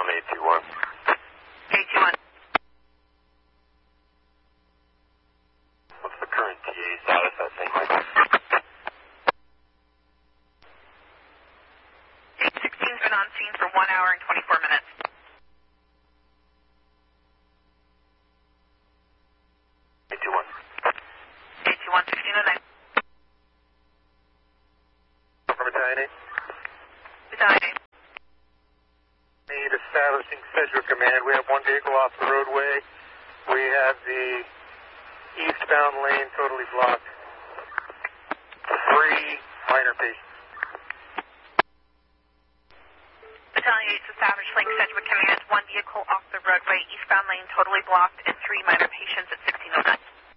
821. 821. What's the current TA status at St. Michael? 816's been on scene for 1 hour and 24 minutes. 821. 821, 1609. From Battalion 8. Battalion 8. Need establishing Sedgwick Command. We have one vehicle off the roadway. We have the eastbound lane totally blocked. 3 minor patients. Battalion 8's established link Sedgwick Command. One vehicle off the roadway, eastbound lane totally blocked, and 3 minor patients at 1609.